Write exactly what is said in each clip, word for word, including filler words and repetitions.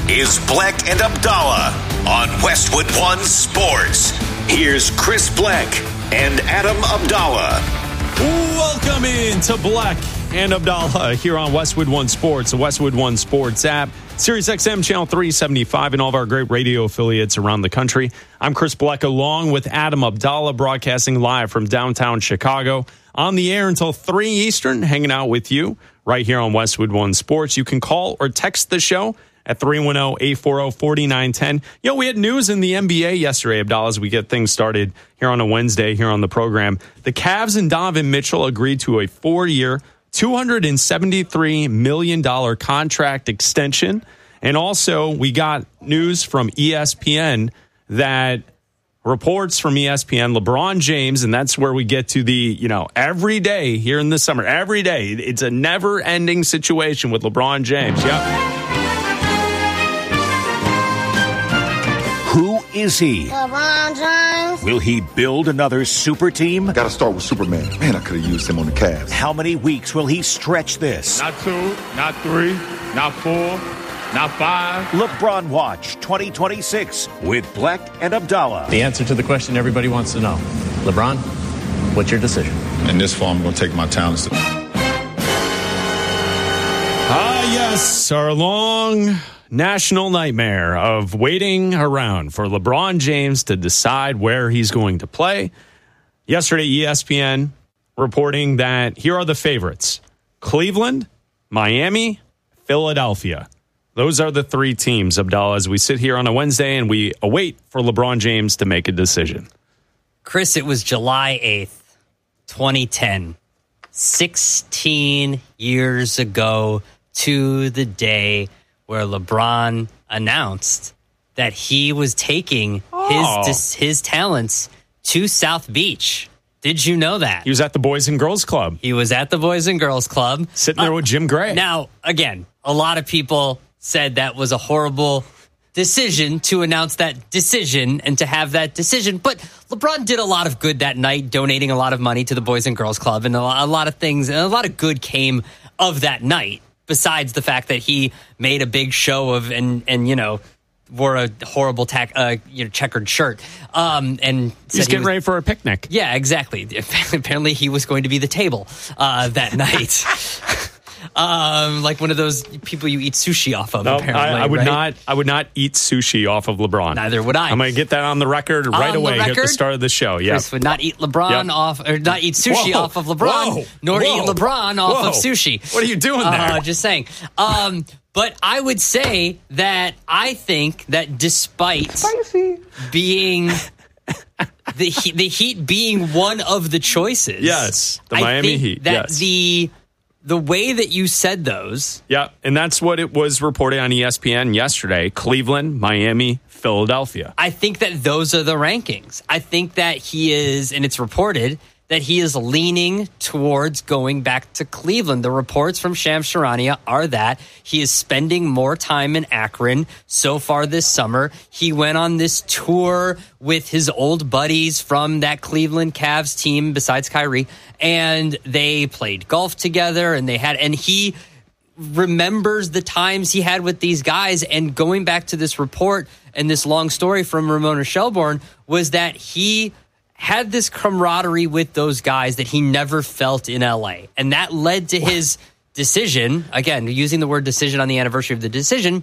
is Bleck and Abdallah on Westwood One Sports. Here's Chris Bleck and Adam Abdallah. Welcome in to Bleck and Abdallah here on Westwood One Sports, the Westwood One Sports app, Sirius X M Channel three seventy-five, and all of our great radio affiliates around the country. I'm Chris Bleck along with Adam Abdallah, broadcasting live from downtown Chicago. On the air until three Eastern, hanging out with you right here on Westwood One Sports. You can call or text the show at three one zero, eight four zero, four nine one zero. You know, we had news in the N B A yesterday, Abdallah, as we get things started here on a Wednesday here on the program. The Cavs and Donovan Mitchell agreed to a four-year, two hundred seventy-three million dollars contract extension. And also, we got news from E S P N that reports from E S P N, LeBron James, and that's where we get to the, you know, every day here in the summer, every day, it's a never-ending situation with LeBron James. Yep. Who is he? LeBron James. Will he build another super team? Gotta start with Superman. Man, I could have used him on the Cavs. How many weeks will he stretch this? Not two, not three, not four, not five. LeBron Watch twenty twenty-six with Bleck and Abdallah. The answer to the question everybody wants to know. LeBron, what's your decision? In this fall, I'm going to take my talents to... Ah, yes, our long national nightmare of waiting around for LeBron James to decide where he's going to play. Yesterday, E S P N reporting that here are the favorites: Cleveland, Miami, Philadelphia. Those are the three teams, Abdallah, as we sit here on a Wednesday and we await for LeBron James to make a decision. Chris, it was July eighth, twenty ten. sixteen years ago to the day where LeBron announced that he was taking Oh. his his talents to South Beach. Did you know that? He was at the Boys and Girls Club. He was at the Boys and Girls Club. Sitting there uh, with Jim Gray. Now, again, a lot of people said that was a horrible decision to announce that decision and to have that decision. But LeBron did a lot of good that night, donating a lot of money to the Boys and Girls Club. And a lot of things, and a lot of good came of that night, besides the fact that he made a big show of and, and you know, wore a horrible tack, uh, you know, checkered shirt. Um, and he's getting he was, ready for a picnic. Yeah, exactly. Apparently he was going to be the table uh, that night. Um, like one of those people you eat sushi off of. No, apparently, I, I would right? not. I would not eat sushi off of LeBron. Neither would I. I'm going to get that on the record right on away the record, here at the start of the show. Yeah, Chris would not eat LeBron yep. off, or not eat sushi Whoa. off of LeBron, Whoa. nor Whoa. eat LeBron off Whoa. of sushi. What are you doing there? Uh, just saying. Um, but I would say that I think that despite Spicy. being the heat, the Heat being one of the choices, yes, the I Miami think Heat. That yes. the The way that you said those. Yeah, and that's what it was reported on E S P N yesterday. Cleveland, Miami, Philadelphia. I think that those are the rankings. I think that he is, and it's reported, that he is leaning towards going back to Cleveland. The reports from Shams Charania are that he is spending more time in Akron so far this summer. He went on this tour with his old buddies from that Cleveland Cavs team besides Kyrie, and they played golf together, and they had, and he remembers the times he had with these guys. And going back to this report and this long story from Ramona Shelburne was that he had this camaraderie with those guys that he never felt in L A. And that led to his decision, again, using the word decision on the anniversary of the decision,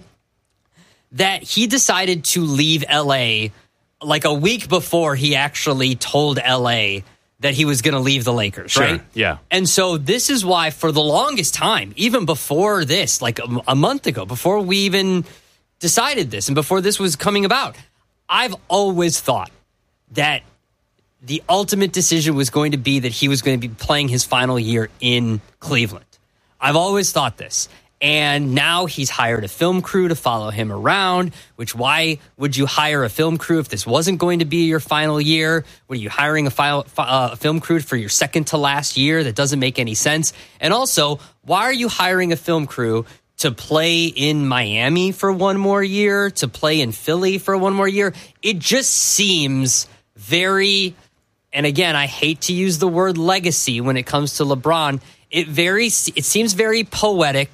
that he decided to leave L A like a week before he actually told L A that he was going to leave the Lakers, sure. right? Yeah. And so this is why for the longest time, even before this, like a, a month ago, before we even decided this and before this was coming about, I've always thought that the ultimate decision was going to be that he was going to be playing his final year in Cleveland. I've always thought this. And now he's hired a film crew to follow him around, which why would you hire a film crew if this wasn't going to be your final year? What are you hiring a file, uh, film crew for your second to last year? That doesn't make any sense. And also, why are you hiring a film crew to play in Miami for one more year, to play in Philly for one more year? It just seems very, and again, I hate to use the word legacy when it comes to LeBron. It very, it seems very poetic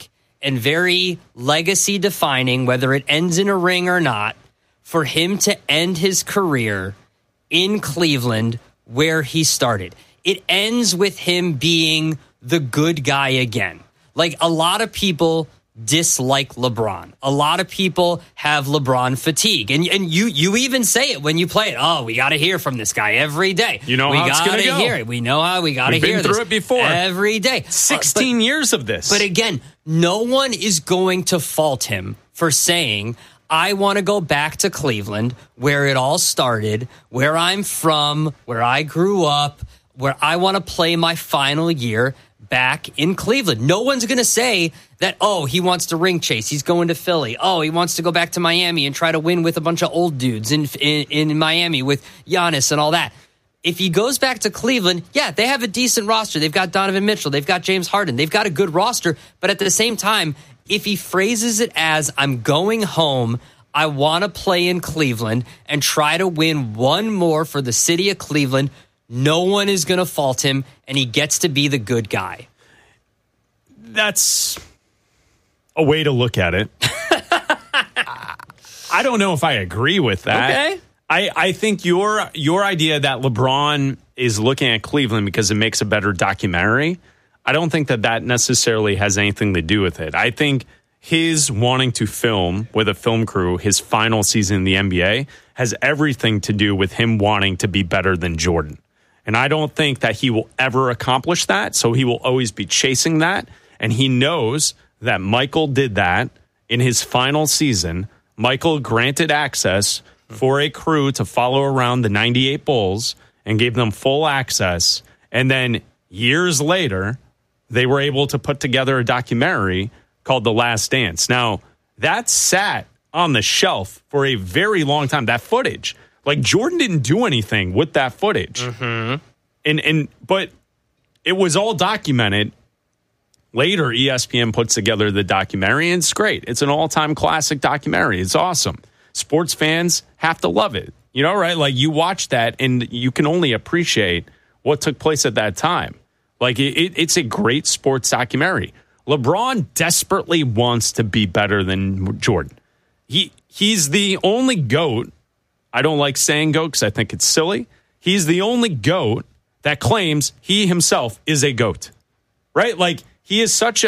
and very legacy defining, whether it ends in a ring or not, for him to end his career in Cleveland where he started. It ends with him being the good guy again. Like, a lot of people dislike LeBron. A lot of people have LeBron fatigue. And and you you even say it when you play it. Oh, we got to hear from this guy every day. You know we how it's going to go. hear it. We know how we got to hear been through this it before. every day. sixteen uh, but, years of this. But again, no one is going to fault him for saying, I want to go back to Cleveland where it all started, where I'm from, where I grew up, where I want to play my final year back in Cleveland. No one's going to say that, oh, he wants to ring chase. He's going to Philly. Oh, he wants to go back to Miami and try to win with a bunch of old dudes in, in, in Miami with Giannis and all that. If he goes back to Cleveland, yeah, they have a decent roster. They've got Donovan Mitchell. They've got James Harden. They've got a good roster. But at the same time, if he phrases it as, I'm going home, I want to play in Cleveland and try to win one more for the city of Cleveland, no one is going to fault him, and he gets to be the good guy. That's a way to look at it. I don't know if I agree with that. Okay. I, I think your your idea that LeBron is looking at Cleveland because it makes a better documentary, I don't think that that necessarily has anything to do with it. I think his wanting to film with a film crew his final season in the N B A has everything to do with him wanting to be better than Jordan. And I don't think that he will ever accomplish that, so he will always be chasing that. And he knows that Michael did that in his final season. Michael granted access for a crew to follow around the ninety-eight Bulls and gave them full access. And then years later, they were able to put together a documentary called The Last Dance. Now, that sat on the shelf for a very long time, that footage. Like, Jordan didn't do anything with that footage. Mm-hmm. And and but it was all documented. Later, E S P N puts together the documentary, and it's great. It's an all-time classic documentary. It's awesome. Sports fans have to love it. You know, right? Like, you watch that, and you can only appreciate what took place at that time. Like, it, it, it's a great sports documentary. LeBron desperately wants to be better than Jordan. He He's the only GOAT. I don't like saying GOAT because I think it's silly. He's the only GOAT that claims he himself is a GOAT, right? Like, he is such a,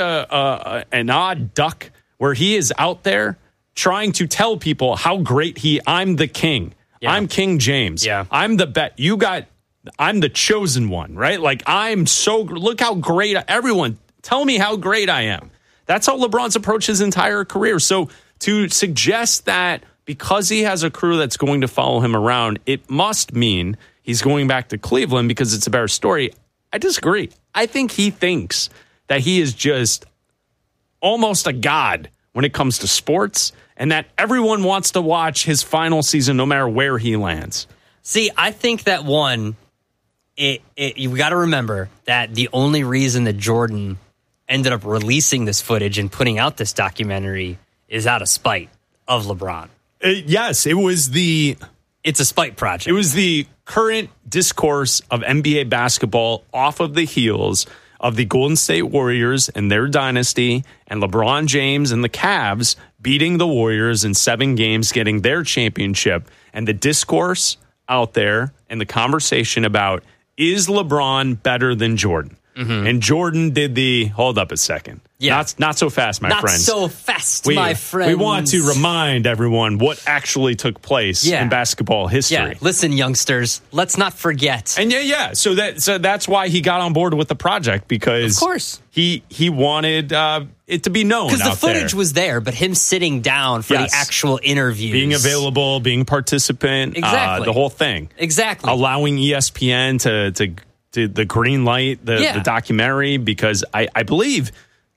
a an odd duck where he is out there trying to tell people how great he, I'm the king. Yeah. I'm King James. Yeah. I'm the bet. You got, I'm the chosen one, right? Like, I'm so, look how great, everyone, tell me how great I am. That's how LeBron's approached his entire career. So to suggest that because he has a crew that's going to follow him around, it must mean he's going back to Cleveland because it's a better story. I disagree. I think he thinks that he is just almost a god when it comes to sports and that everyone wants to watch his final season no matter where he lands. See, I think that one, it, it you got to remember that the only reason that Jordan ended up releasing this footage and putting out this documentary is out of spite of LeBron. Uh, yes, it was the... It's a spite project. It was the current discourse of N B A basketball off of the heels of the Golden State Warriors and their dynasty and LeBron James and the Cavs beating the Warriors in seven games, getting their championship. And the discourse out there and the conversation about, is LeBron better than Jordan? Mm-hmm. And Jordan did the, hold up a second. Yeah. Not, not so fast, my not friends. Not so fast, we, my friends. We want to remind everyone what actually took place yeah. in basketball history. Yeah. Listen, youngsters, let's not forget. And yeah, yeah. So that so that's why he got on board with the project, because of course he he wanted uh, it to be known. Because the out footage there. was there, but him sitting down for yes. the actual interviews, being available, being a participant, exactly, uh, the whole thing, exactly, allowing E S P N to to, to the green light the, yeah. the documentary, because I, I believe.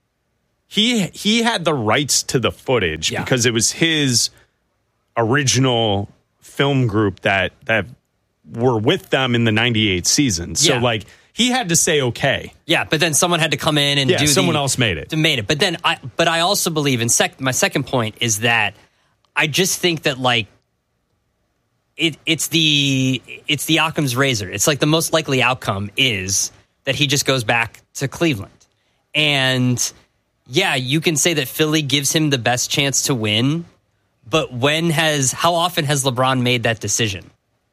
He he had the rights to the footage yeah. because it was his original film group that that were with them in the ninety-eight season. So yeah. like he had to say okay. Yeah, but then someone had to come in and yeah, do someone the, else made it. Made it. But then I but I also believe in sec my second point is that I just think that like it it's the it's the Occam's razor. It's like the most likely outcome is that he just goes back to Cleveland. And yeah, you can say that Philly gives him the best chance to win, but when has, how often has LeBron made that decision?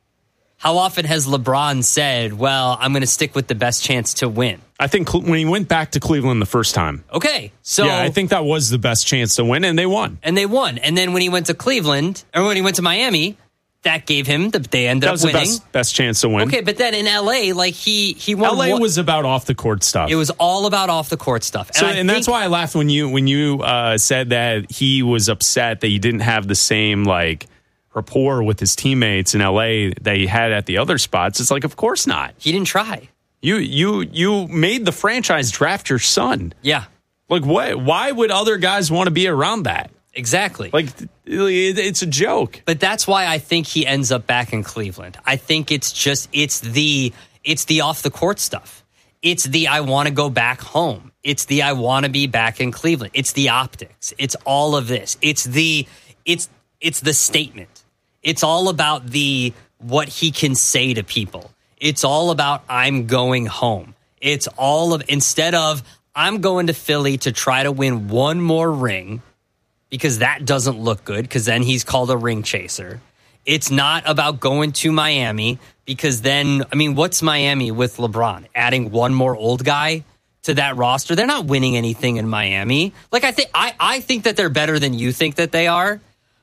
How often has LeBron said, well, I'm going to stick with the best chance to win? I think when he went back to Cleveland the first time. Okay. So yeah, I think that was the best chance to win, and they won. And they won. And then when he went to Cleveland, or when he went to Miami, that gave him, the, they ended that up was winning. the best, best chance to win. Okay, but then in L A, like he, he won. L A one, was about off the court stuff. It was all about off the court stuff. And, so, I and that's think, why I laughed when you, when you uh, said that he was upset that he didn't have the same, like, rapport with his teammates in L A that he had at the other spots. It's like, of course not. He didn't try. You you you made the franchise draft your son. Yeah. Like, what? Why would other guys want to be around that? Exactly. Like, it's a joke. But that's why I think he ends up back in Cleveland. I think it's just, it's the, it's the off the court stuff. It's the, I want to go back home. It's the, I want to be back in Cleveland. It's the optics. It's all of this. It's the, it's, it's the statement. It's all about the, what he can say to people. It's all about, I'm going home. It's all of, instead of, I'm going to Philly to try to win one more ring, because that doesn't look good, because then he's called a ring chaser. It's not about going to Miami, because then, I mean, what's Miami with LeBron? Adding one more old guy to that roster? They're not winning anything in Miami. Like, I think, I, I think that they're better than you think that they are.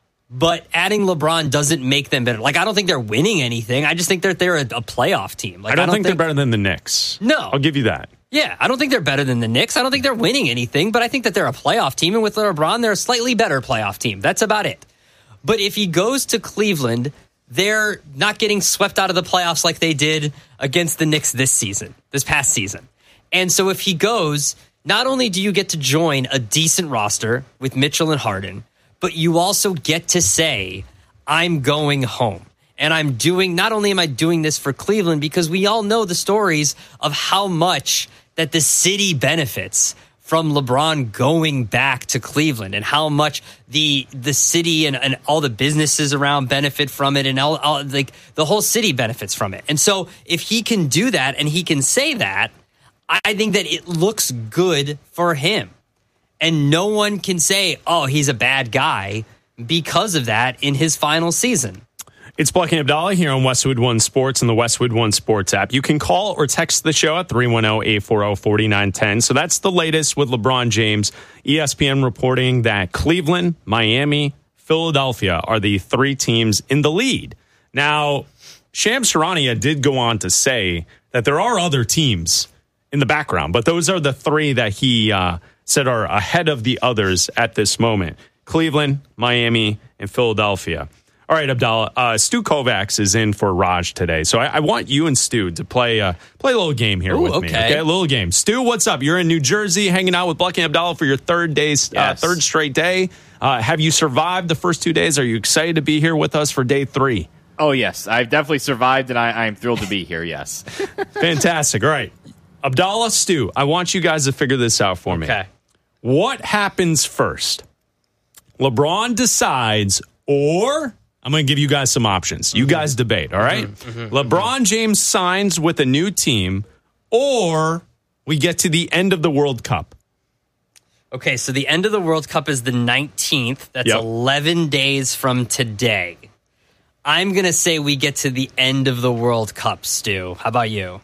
But adding LeBron doesn't make them better. Like, I don't think they're winning anything. I just think that they're a, a playoff team. Like, I don't, I don't think, think they're better than the Knicks. No. I'll give you that. Yeah, I don't think they're better than the Knicks. I don't think they're winning anything, but I think that they're a playoff team. And with LeBron, they're a slightly better playoff team. That's about it. But if he goes to Cleveland, they're not getting swept out of the playoffs like they did against the Knicks this season, this past season. And so if he goes, not only do you get to join a decent roster with Mitchell and Harden, but you also get to say, I'm going home. And I'm doing, not only am I doing this for Cleveland, because we all know the stories of how much that the city benefits from LeBron going back to Cleveland, and how much the the city and, and all the businesses around benefit from it, and all, all like the whole city benefits from it. And so if he can do that and he can say that, I think that it looks good for him. And no one can say, oh, he's a bad guy because of that in his final season. It's Black and Abdallah here on Westwood One Sports and the Westwood One Sports app. You can call or text the show at three one zero, eight four zero, four nine one zero. So that's the latest with LeBron James. E S P N reporting that Cleveland, Miami, Philadelphia are the three teams in the lead. Now, Shams Charania did go on to say that there are other teams in the background, but those are the three that he uh, said are ahead of the others at this moment. Cleveland, Miami, and Philadelphia. All right, Abdallah, uh, Stu Kovacs is in for Raj today. So I, I want you and Stu to play uh, play a little game here Ooh, with okay. me. Okay, a little game. Stu, what's up? You're in New Jersey hanging out with Black and Abdallah for your third day, uh, Yes. third straight day. Uh, have you survived the first two days? Are you excited to be here with us for day three? Oh, yes. I've definitely survived, and I, I'm thrilled to be here, yes. Fantastic. All right. Abdallah, Stu, I want you guys to figure this out for me. Okay. What happens first? LeBron decides, or I'm going to give you guys some options. You mm-hmm. guys debate, all right? Mm-hmm, mm-hmm, LeBron mm-hmm. James signs with a new team, or we get to the end of the World Cup. Okay, so the end of the World Cup is the nineteenth. That's yep. eleven days from today. I'm going to say we get to the end of the World Cup, Stu. How about you?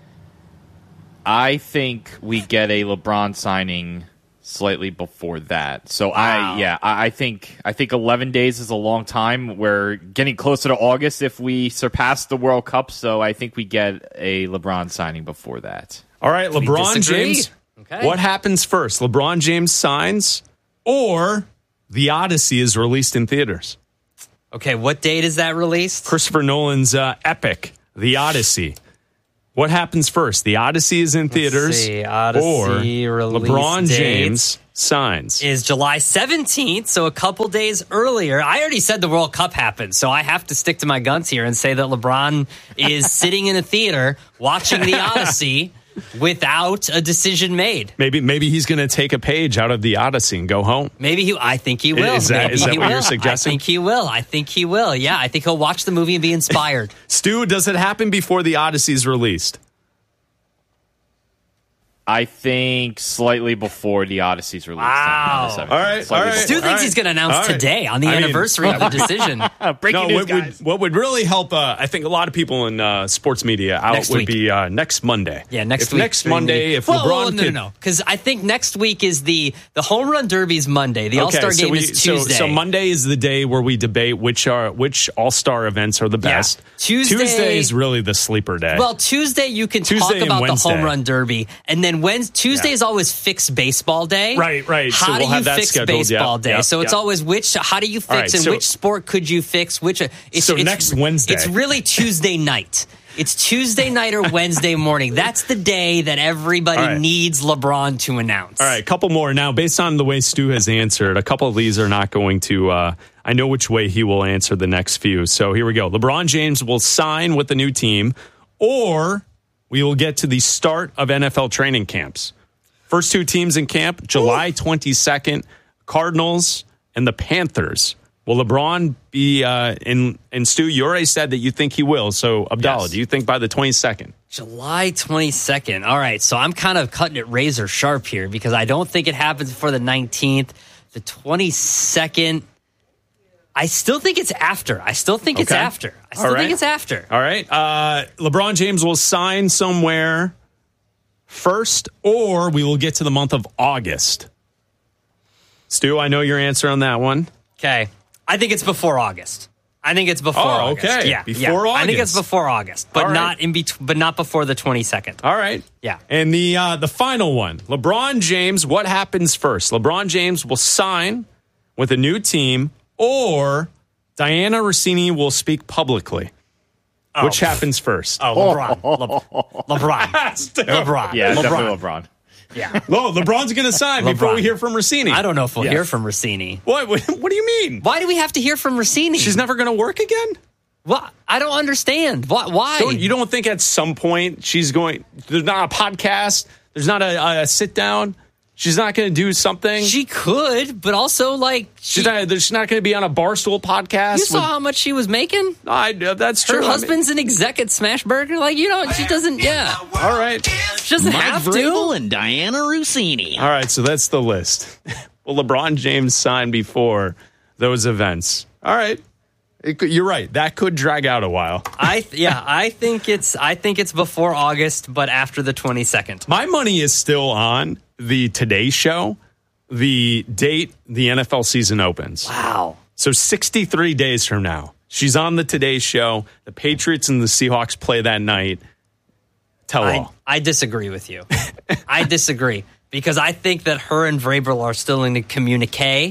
I think we get a LeBron signing slightly before that. So wow. I yeah, I, I think I think eleven days is a long time. We're getting closer to August if we surpass the World Cup, so I think we get a LeBron signing before that. All right, Do LeBron James. Okay. What happens first? LeBron James signs, or The Odyssey is released in theaters? Okay, what date is that released? Christopher Nolan's uh, epic, The Odyssey. What happens first? The Odyssey is in theaters, Odyssey or LeBron James signs. Is July seventeenth, so a couple days earlier. I already said the World Cup happened, so I have to stick to my guns here and say that LeBron is sitting in a theater watching The Odyssey without a decision made. Maybe maybe he's going to take a page out of The Odyssey and go home. Maybe he. I think he will. Is that, maybe is that he what will. you're suggesting? I think he will. I think he will. Yeah, I think he'll watch the movie and be inspired. Stu, does it happen before The Odyssey is released? I think slightly before the Odyssey's release. Wow. All right, all right. Stu thinks right. he's going to announce All right. today on the I mean- anniversary of the decision. Breaking No, news, what would, guys. what would really help, uh, I think a lot of people in uh, sports media out Next would week. be uh, next Monday. Yeah, next if week. Next Monday, if well, LeBron well, no, could, no, no, because I think next week is the the home run derby's Monday. The All Star so game we- is so- Tuesday. So, Monday is the day where we debate which are which All Star events are the Yeah. best. Tuesday- Tuesday is really the sleeper day. Well, Tuesday you can Tuesday talk and about the Wednesday. home run derby, and then Wednesday, Tuesday Yeah. is always fixed baseball day. Right, right. So How we'll do have you that fix scheduled. baseball Yep, day? yep, so it's yep. always which. How do you fix All right, and so- which sport could you fix? Which it's, So it's, next Wednesday. It's really Tuesday night. It's Tuesday night or Wednesday morning. That's the day that everybody All right. needs LeBron to announce. All right, a couple more. Now, based on the way Stu has answered, a couple of these are not going to, uh, I know which way he will answer the next few. So here we go. LeBron James will sign with the new team, or we will get to the start of N F L training camps. First two teams in camp, July twenty-second, Cardinals and the Panthers. Will LeBron be, uh, in, and Stu, you already said that you think he will. So, Abdallah, Yes. do you think by the twenty-second? July twenty-second. All right, so I'm kind of cutting it razor sharp here because I don't think it happens before the nineteenth. The twenty-second, I still think it's after. I still think it's Okay. after. I still All right. think it's after. All right. Uh, LeBron James will sign somewhere first, or we will get to the month of August. Stu, I know your answer on that one. Okay. I think it's before August. I think it's before Oh, August. okay. Yeah, Before yeah. I think it's August. before August, but All right. not in between, but not before the twenty-second. All right. Yeah. And the uh, the final one, LeBron James. What happens first? LeBron James will sign with a new team, or Diana Rossini will speak publicly. Which happens first? Oh, LeBron. Le- LeBron. Stu. LeBron. Yeah, LeBron. definitely LeBron. Yeah. No, LeBron's going to sign before LeBron. we hear from Rossini. I don't know if we'll Yes. hear from Rossini. What? What, what do you mean? Why do we have to hear from Rossini? She's never going to work again? What? I don't understand. Why? Why? Don't, you don't think at some point she's going, there's not a podcast, there's not a, a sit down, she's not going to do something? She could, but also like she, she's not, she's not going to be on a Barstool podcast? you saw with- how much she was making. I, that's Her true. I mean- husband's an exec at Smashburger. Like you know, she doesn't. Yeah, all right. she doesn't have to. and Diana Rossini. All right, so that's the list. Will LeBron James sign before those events? All right. It could, you're right. That could drag out a while. I th- yeah, I think it's I think it's before August, but after the twenty-second. My money is still on the Today Show, the date the N F L season opens. Wow. So sixty-three days from now, she's on the Today Show. The Patriots and the Seahawks play that night. Tell I, all. I disagree with you. I disagree because I think that her and Vrabel are still in a communique.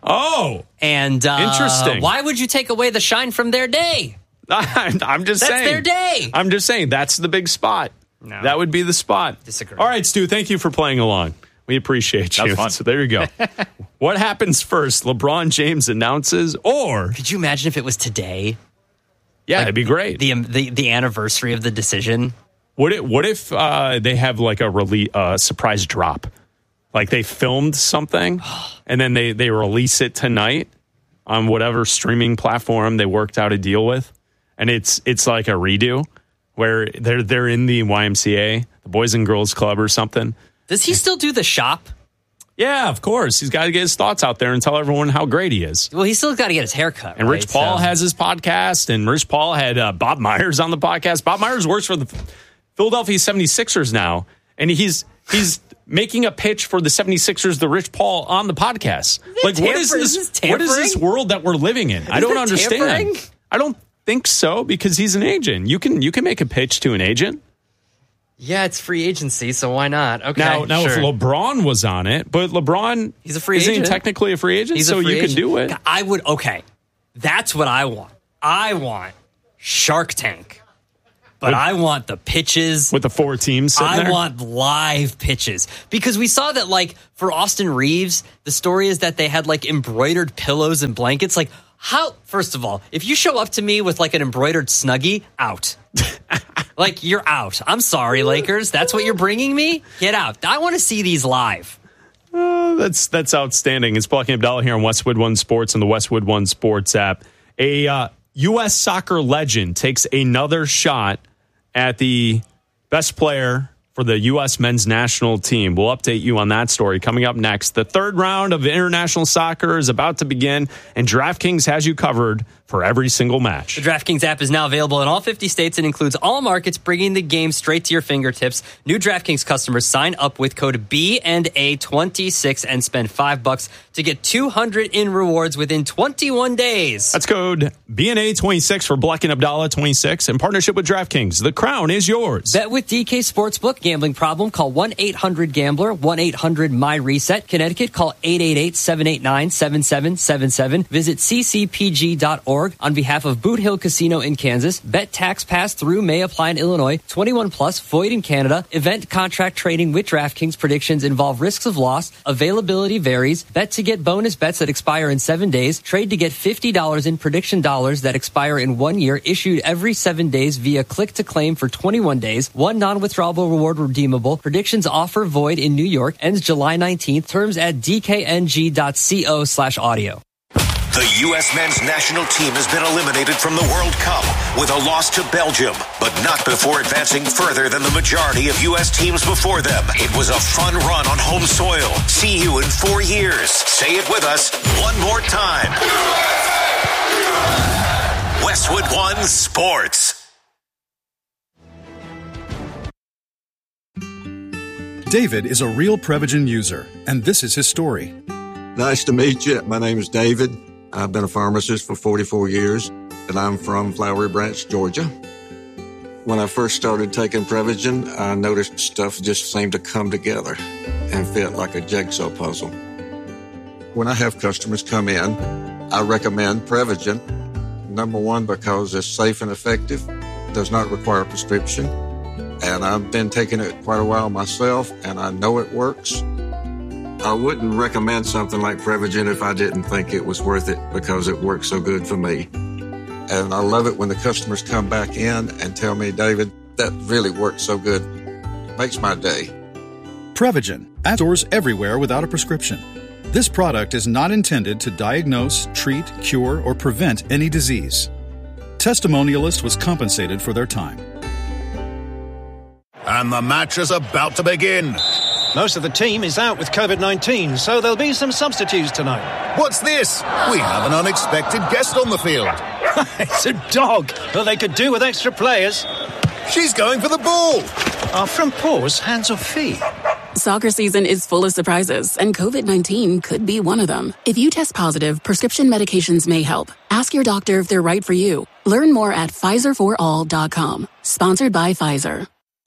Oh, And uh, Interesting. Why would you take away the shine from their day? I'm, I'm just That's saying. their day. I'm just saying that's the big spot. No. That would be the spot. Disagree. All right, Stu, thank you for playing along. We appreciate That you. was fun. So there you go. What happens first? LeBron James announces, or Could you imagine if it was today, yeah, it'd be great. the the, the anniversary of the decision? What if, what if uh, they have like a release, uh, surprise drop? Like they filmed something and then they, they release it tonight on whatever streaming platform they worked out a deal with. And it's it's like a redo where they're they're in the Y M C A, the Boys and Girls Club or something. Does he still do the shop? Yeah, of course. He's got to get his thoughts out there and tell everyone how great he is. Well, he's still got to get his hair cut. And right? Rich Paul So- has his podcast, and Rich Paul had uh, Bob Myers on the podcast. Bob Myers works for the Philadelphia seventy-sixers now, and he's he's making a pitch for the seventy-sixers, the Rich Paul, on the podcast. Like, what is tamper- this? is this What is this tampering? world that we're living in? I don't that understand. tampering? I don't think so because he's an agent. You can you can make a pitch to an agent. Yeah, it's free agency, so why not? Okay, Now, now sure. if LeBron was on it, but LeBron He's a free isn't he agent. technically a free agent, He's a so free you agent. can do it. I would. Okay, that's what I want. I want Shark Tank, but With- I want the pitches. With the four teams sitting I there. want live pitches because we saw that, like, for Austin Reeves, the story is that they had like embroidered pillows and blankets. Like, how? First of all, if you show up to me with like an embroidered Snuggie, out. Like, you're out. I'm sorry, Lakers. That's what you're bringing me? Get out. I want to see these live. Oh, that's that's outstanding. It's Black and Abdallah here on Westwood One Sports and the Westwood One Sports app. A uh, U S soccer legend takes another shot at the best player for the U S men's national team. We'll update you on that story coming up next. The third round of international soccer is about to begin, and DraftKings has you covered for every single match. The DraftKings app is now available in all fifty states and includes all markets, bringing the game straight to your fingertips. New DraftKings customers sign up with code B and A twenty-six and spend five bucks to get two hundred in rewards within twenty-one days. That's code B and A twenty-six for Black and Abdallah twenty-six in partnership with DraftKings. The crown is yours. Bet with D K Sportsbook. Gambling problem? Call one eight hundred gambler, one eight hundred my reset. Connecticut, call eight eight eight, seven eight nine, seven seven seven seven. Visit c c p g dot org. On behalf of Boot Hill Casino in Kansas, bet tax pass through may apply in Illinois. twenty-one plus, void in Canada. Event contract trading with DraftKings. Predictions involve risks of loss. Availability varies. Bet to get bonus bets that expire in seven days. Trade to get fifty dollars in prediction dollars that expire in one year. Issued every seven days via click to claim for twenty-one days. One non-withdrawable reward redeemable. Predictions offer void in New York. Ends July nineteenth. Terms at d k n g dot co slash audio. The U S men's national team has been eliminated from the World Cup with a loss to Belgium, but not before advancing further than the majority of U S teams before them. It was a fun run on home soil. See you in four years. Say it with us one more time. Westwood One Sports. David is a real Prevagen user, and this is his story. Nice to meet you. My name is David. I've been a pharmacist for forty-four years, and I'm from Flowery Branch, Georgia. When I first started taking Prevagen, I noticed stuff just seemed to come together and fit like a jigsaw puzzle. When I have customers come in, I recommend Prevagen. Number one, because it's safe and effective, does not require a prescription, and I've been taking it quite a while myself, and I know it works. I wouldn't recommend something like Prevagen if I didn't think it was worth it because it works so good for me. And I love it when the customers come back in and tell me, David, that really works so good. It makes my day. Prevagen, at stores everywhere without a prescription. This product is not intended to diagnose, treat, cure, or prevent any disease. Testimonialist was compensated for their time. And the match is about to begin. Most of the team is out with covid nineteen, so there'll be some substitutes tonight. What's this? We have an unexpected guest on the field. It's a dog. Well, they could do with extra players. She's going for the ball. Are front paws hands or feet? Soccer season is full of surprises, and covid nineteen could be one of them. If you test positive, prescription medications may help. Ask your doctor if they're right for you. Learn more at Pfizer for all dot com. Sponsored by Pfizer.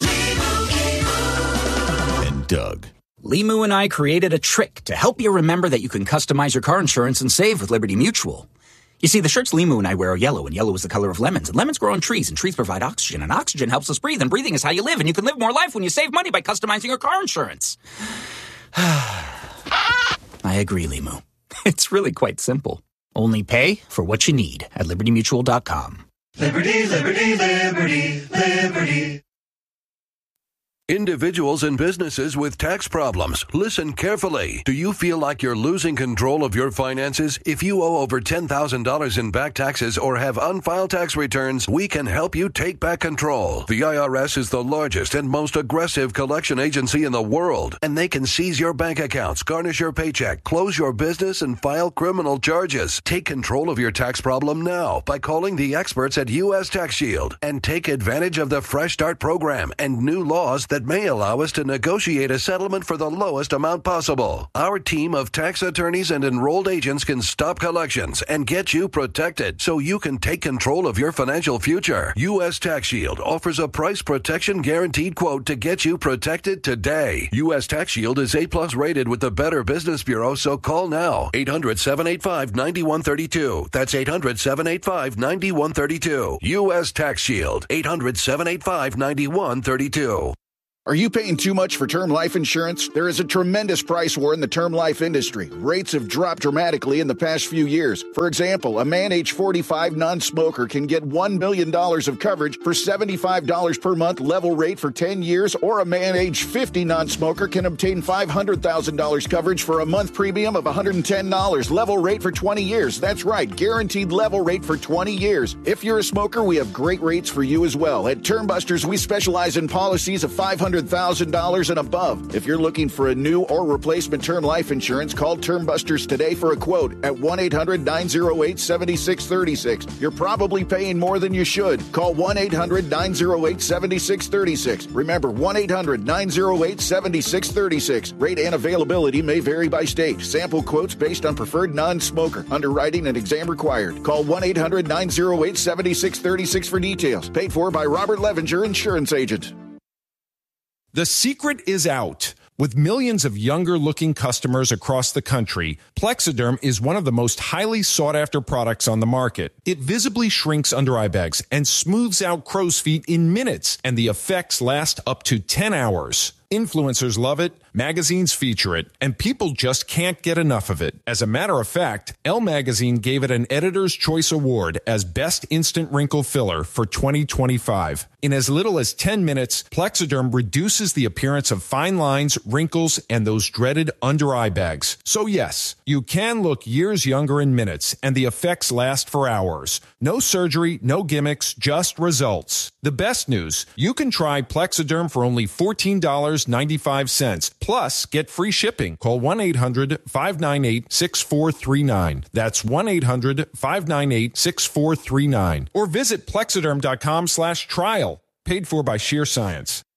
Doug. Limu and I created a trick to help you remember that you can customize your car insurance and save with Liberty Mutual. You see, the shirts Limu and I wear are yellow, and yellow is the color of lemons, and lemons grow on trees, and trees provide oxygen, and oxygen helps us breathe, and breathing is how you live, and you can live more life when you save money by customizing your car insurance. I agree, Limu. It's really quite simple. Only pay for what you need at liberty mutual dot com. Liberty, liberty, liberty, liberty. Individuals and businesses with tax problems, listen carefully. Do you feel like you're losing control of your finances? If you owe over ten thousand dollars in back taxes or have unfiled tax returns, we can help you take back control. The I R S is the largest and most aggressive collection agency in the world, and they can seize your bank accounts, garnish your paycheck, close your business, and file criminal charges. Take control of your tax problem now by calling the experts at U S Tax Shield and take advantage of the Fresh Start program and new laws that may allow us to negotiate a settlement for the lowest amount possible. Our team of tax attorneys and enrolled agents can stop collections and get you protected so you can take control of your financial future. U S Tax Shield offers a price protection guaranteed quote to get you protected today. U S Tax Shield is A plus rated with the Better Business Bureau, so call now. eight hundred, seven eight five, nine one three two. That's eight hundred, seven eight five, nine one three two. U S Tax Shield. eight hundred, seven eight five, nine one three two. Are you paying too much for term life insurance? There is a tremendous price war in the term life industry. Rates have dropped dramatically in the past few years. For example, a man age forty-five non-smoker can get one million dollars of coverage for seventy-five dollars per month level rate for ten years, or a man age fifty non-smoker can obtain five hundred thousand dollars coverage for a month premium of one hundred ten dollars level rate for twenty years. That's right, guaranteed level rate for twenty years. If you're a smoker, we have great rates for you as well. At Term Busters, we specialize in policies of five hundred hundred thousand dollars and above. If you're looking for a new or replacement term life insurance, call Term Busters today for a quote at one eight hundred nine oh eight seven six three six. You're probably paying more than you should. Call one eight hundred nine oh eight seven six three six. Remember, one eight hundred nine oh eight seven six three six. Rate and availability may vary by state. Sample quotes based on preferred non-smoker. Underwriting and exam required. Call one eight hundred nine oh eight seven six three six for details. Paid for by Robert Levenger, Insurance Agent. The secret is out. With millions of younger-looking customers across the country, Plexiderm is one of the most highly sought-after products on the market. It visibly shrinks under-eye bags and smooths out crow's feet in minutes, and the effects last up to ten hours. Influencers love it, magazines feature it, and people just can't get enough of it. As a matter of fact, Elle Magazine gave it an Editor's Choice Award as Best Instant Wrinkle Filler for twenty twenty-five. In as little as ten minutes, Plexiderm reduces the appearance of fine lines, wrinkles, and those dreaded under-eye bags. So yes, you can look years younger in minutes, and the effects last for hours. No surgery, no gimmicks, just results. The best news, you can try Plexiderm for only fourteen dollars and ninety-five cents. Plus, get free shipping. Call one eight hundred five nine eight six four three nine. That's one eight hundred five nine eight six four three nine. Or visit Plexiderm dot com slash trial. Paid for by Sheer Science.